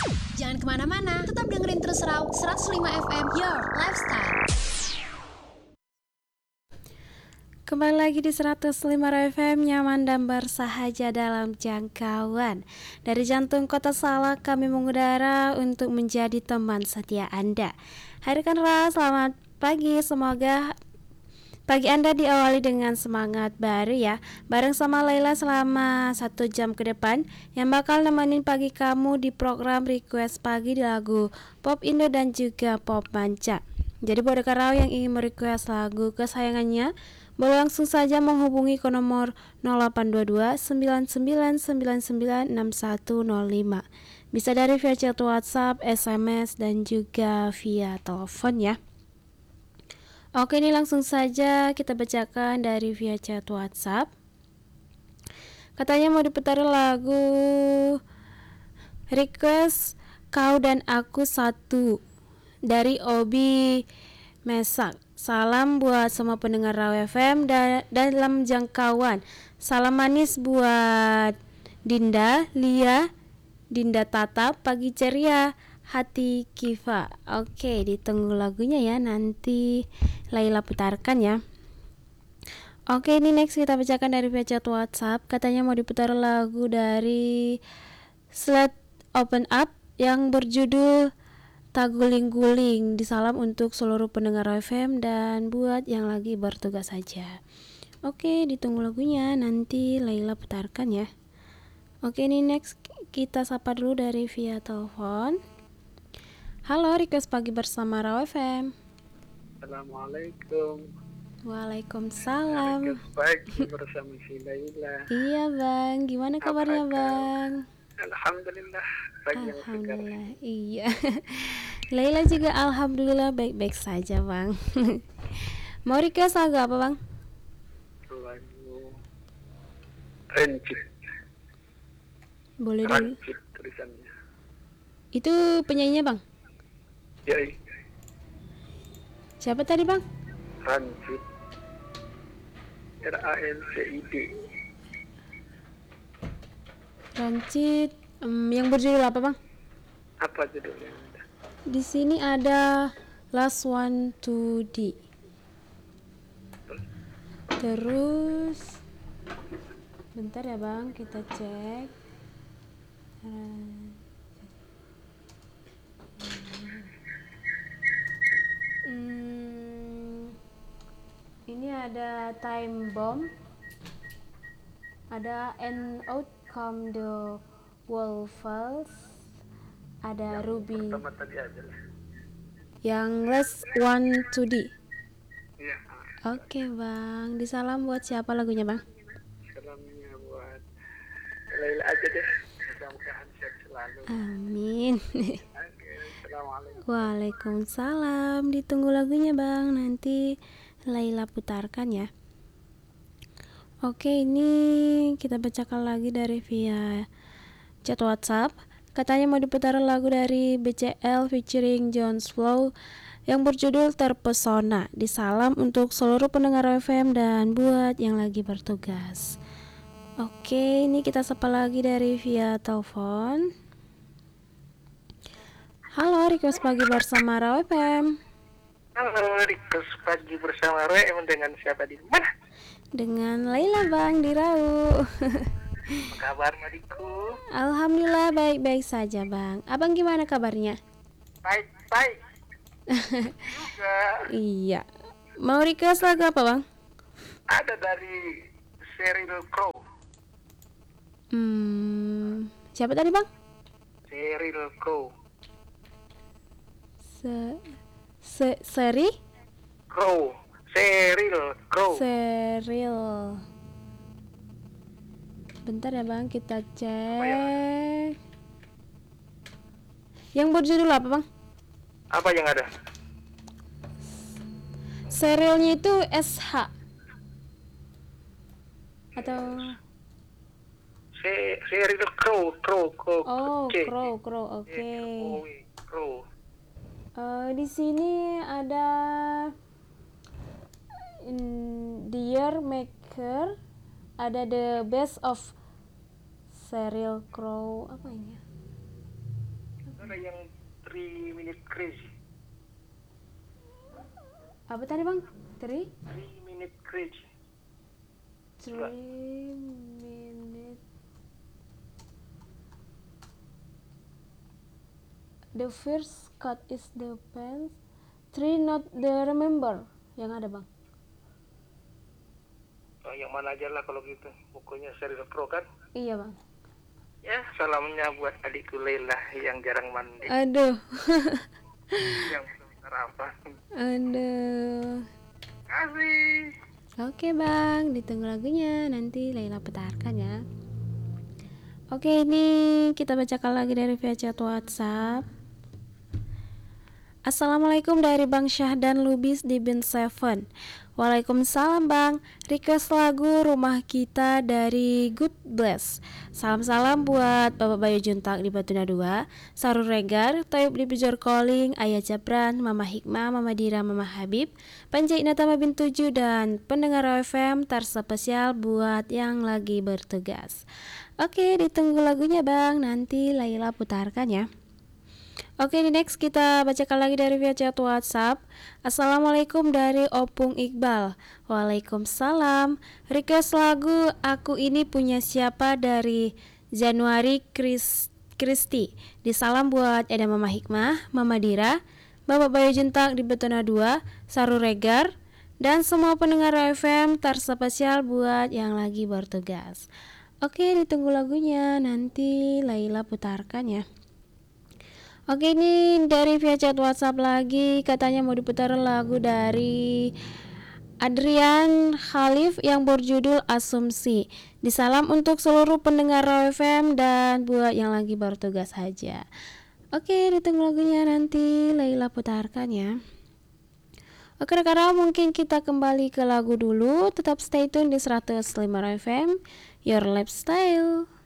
Jangan kemana-mana, tetap dengerin terus Rau 105 FM, Your Lifestyle. Kembali lagi di 105 FM, nyaman dan bersahaja dalam jangkauan. Dari jantung kota Salak kami mengudara untuk menjadi teman setia Anda. Hai rekan Ra, selamat pagi. Semoga pagi Anda diawali dengan semangat baru ya. Bareng sama Laila selama 1 jam ke depan, yang bakal nemenin pagi kamu di program Request Pagi di lagu Pop Indo dan juga Pop Manca. Jadi buat rekan Ra yang ingin merequest lagu kesayangannya, boleh langsung saja menghubungi ke nomor 0822 9999 6105. Bisa dari via chat WhatsApp, SMS, dan juga via telepon ya. Oke, ini langsung saja kita bacakan dari via chat WhatsApp. Katanya mau diputar lagu Request Kau dan Aku Satu dari Obi Mesak. Salam buat semua pendengar Raw FM dalam jangkauan. Salam manis buat Dinda, Lia, Dinda Tata, Pagi Ceria, Hati Kiva. Oke, ditunggu lagunya ya, nanti Laila putarkan ya. Oke, ini next kita bacakan dari via chat WhatsApp. Katanya mau diputar lagu dari Sled Open Up yang berjudul Taguling-guling. Disalam untuk seluruh pendengar FM dan buat yang lagi bertugas saja. Oke, ditunggu lagunya, nanti Laila putarkan ya. Oke, ini next kita sapa dulu dari via telepon. Halo, request pagi bersama Raw FM. Assalamualaikum. Waalaikumsalam. Request pagi bersama si Laila. Iya bang, gimana kabarnya bang? Alhamdulillah, pagi yang segar. Alhamdulillah, iya. Laila juga alhamdulillah baik-baik saja bang. Mau request lagu apa bang? Lagu Rencit. Boleh dulu. Rancit tulisannya. Itu penyanyinya bang? Ya, Siapa tadi bang? Rancit. RANCID. Rancit. Yang berjudul apa bang? Apa judulnya? Di sini ada Last One to D. Terus bentar ya bang, kita cek. Ini ada Time Bomb, ada And Out Come the Wolves, ada Ruby. Pertama tadi aja lah. Yang Last One to D. Iya. Oke bang, disalam buat siapa lagunya bang? Salamnya buat Laila aja deh. Mudah-mudahan sehat selalu. Amin. Oke, Assalamualaikum. Waalaikumsalam. Ditunggu lagunya bang, nanti Laila putarkan ya. Oke, ini kita bacakan lagi dari via chat WhatsApp. Katanya mau diputar lagu dari BCL featuring Jones Flow yang berjudul Terpesona. Disalam untuk seluruh pendengar FM dan buat yang lagi bertugas. Oke, ini kita sapa lagi dari via telepon. Halo, request pagi bersama Raw FM. Halo, request pagi bersama RM dengan siapa di mana? Dengan Laila bang di Rau. Apa kabar Mariku? Alhamdulillah baik-baik saja bang. Abang gimana kabarnya? Baik. Juga Iya. Mau request lagu apa bang? ada dari Sheryl Crow. Siapa tadi bang? Sheryl Crow. Seri? Crow. Sheryl Crow. Seril. Bentar ya bang, kita cek. Yang berjudul apa bang? Apa yang ada? Serilnya itu SH atau Sheryl Crow. oh C. Crow oke. Crow. Di sini ada Dear Maker, ada The Best of Sheryl Crow, apa ini? suka yang 3 Minute Crazy. Apa tadi bang? 3 3 Minute Crazy. minute. The first cut is the pants. 3 not the remember. Yang ada bang. Oh, yang mana aja lah kalau gitu. Pokoknya Sheryl Crow kan. Iya bang. Ya, salamnya buat adikku Leila yang jarang mandi. Aduh. Yang belum sarapan. Aduh. Kasih. Oke bang, ditunggu lagunya. Nanti Laila putarkan ya. Oke, ini kita bacakan lagi dari via chat WhatsApp. Assalamualaikum dari Bang Syahdan Lubis di Bin 7. Waalaikumsalam bang, request lagu Rumah Kita dari Good Bless. Salam-salam buat Bapak Bayu Juntak di Batuna 2, Sarul Regar, Toyib di Pijor Calling, Ayah Japran, Mama Hikmah, Mama Dira, Mama Habib, Panjai Natama bin 7, dan pendengar FM terspesial buat yang lagi bertugas. Oke, ditunggu lagunya bang, nanti Laila putarkan ya. Oke, di next kita bacakan lagi dari via chat WhatsApp. Assalamualaikum dari Opung Iqbal. Waalaikumsalam. Request lagu Aku Ini Punya Siapa dari Januari Kristi. Disalam buat ada Mama Hikmah, Mama Dira, Bapak Bayu Juntak di Betona 2, Saru Regar, dan semua pendengar FM terspesial buat yang lagi bertugas. Oke, ditunggu lagunya, nanti Laila putarkan ya. Oke, ini dari via chat WhatsApp lagi, katanya mau diputar lagu dari Adrian Khalif yang berjudul Asumsi. Disalam untuk seluruh pendengar Raw FM dan buat yang lagi bertugas saja. Oke, ditunggu lagunya, nanti Laila putarkan ya. Oke rekan-rekan, mungkin kita kembali ke lagu dulu. Tetap stay tune di 105 FM Your Lifestyle.